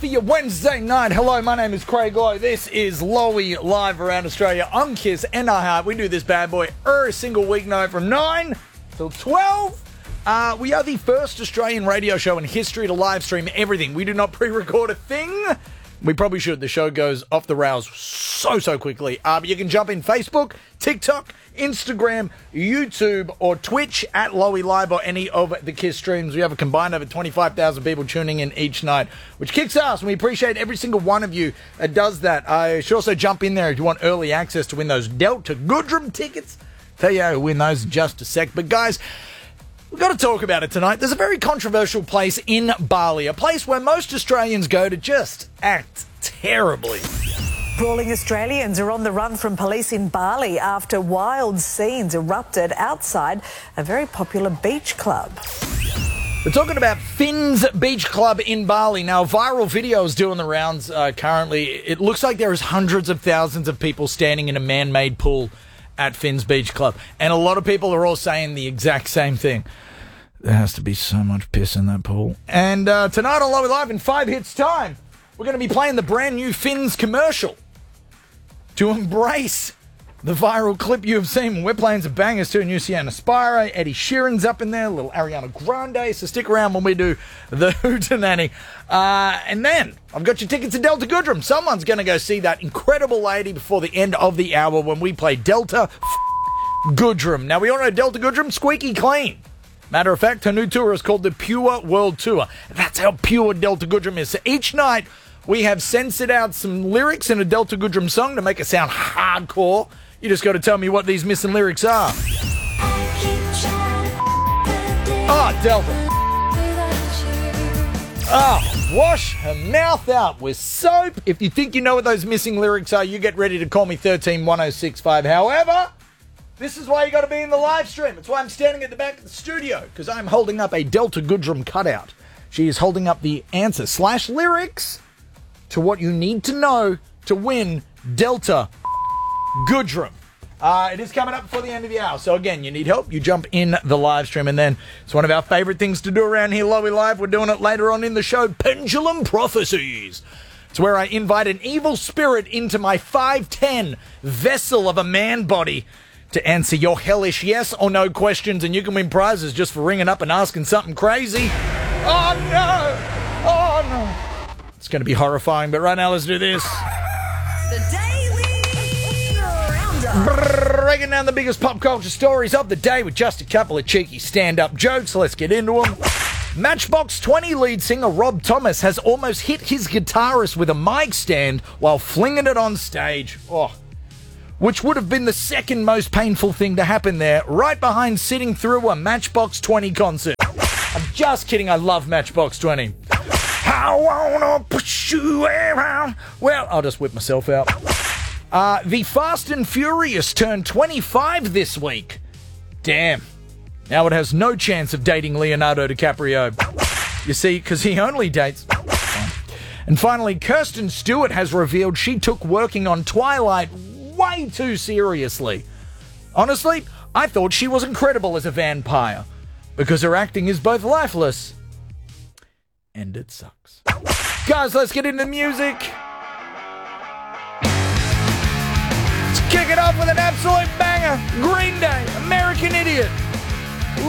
your Wednesday night. Hello, my name is Craig Lowe. This is Lowy live around Australia on Kiss and iHeart. We do this bad boy every single weeknight from 9 till 12. We are the first Australian radio show in history to live stream everything. We do not pre-record a thing. We probably should. The show goes off the rails so quickly. But you can jump in Facebook, TikTok, Instagram, YouTube, or Twitch at Lowy Live or any of the Kiss streams. We have a combined over 25,000 people tuning in each night, which kicks ass, and we appreciate every single one of you that does that. I should also jump in there if you want early access to win those Delta Goodrem tickets. Tell you how to win those in just a sec. But guys, we've got to talk about it tonight. There's a very controversial place in Bali, a place where most Australians go to just act terribly. Brawling Australians are on the run from police in Bali after wild scenes erupted outside a very popular beach club. We're talking about Finn's Beach Club in Bali. Now, a viral video is doing the rounds currently. It looks like there is hundreds of thousands of people standing in a man-made pool at Finn's Beach Club. And a lot of people are all saying the exact same thing. There has to be so much piss in that pool. And tonight on Lowy Live in 5 hits time, we're going to be playing the brand new Finn's commercial to embrace the viral clip you have seen. We're playing some bangers too. New Sienna Spire, Eddie Sheeran's up in there, a little Ariana Grande. So stick around when we do the Hootenanny. And then I've got your tickets to Delta Goodrem. Someone's going to go see that incredible lady before the end of the hour when we play Delta Goodrem. Now, we all know Delta Goodrem, squeaky clean. Matter of fact, her new tour is called the Pure World Tour. That's how pure Delta Goodrem is. So each night, we have censored out some lyrics in a Delta Goodrem song to make it sound hardcore. You just got to tell me what these missing lyrics are. Delta. Wash her mouth out with soap. If you think you know what those missing lyrics are, you get ready to call me 131065. However, this is why you got to be in the live stream. It's why I'm standing at the back of the studio, because I'm holding up a Delta Goodrem cutout. She is holding up the answer / lyrics to what you need to know to win Delta Goodrem. It is coming up before the end of the hour. So again, you need help, you jump in the live stream. And then it's one of our favorite things to do around here, Lowy Live. We're doing it later on in the show, Pendulum Prophecies. It's where I invite an evil spirit into my 5'10" vessel of a man body to answer your hellish yes or no questions, and you can win prizes just for ringing up and asking something crazy. Oh no! It's going to be horrifying, but right now let's do this. The Daily Roundup. Breaking down the biggest pop culture stories of the day with just a couple of cheeky stand-up jokes. Let's get into them. Matchbox 20 lead singer Rob Thomas has almost hit his guitarist with a mic stand while flinging it on stage. Which would have been the second most painful thing to happen there, right behind sitting through a Matchbox 20 concert. I'm just kidding, I love Matchbox 20. I wanna push you around. Well, I'll just whip myself out. The Fast and Furious turned 25 this week. Damn. Now it has no chance of dating Leonardo DiCaprio. You see, because he only dates... And finally, Kirsten Stewart has revealed she took working on Twilight way too seriously. Honestly, I thought she was incredible as a vampire, because her acting is both lifeless and it sucks. Guys, let's get into music. Let's kick it off with an absolute banger. Green Day, American Idiot.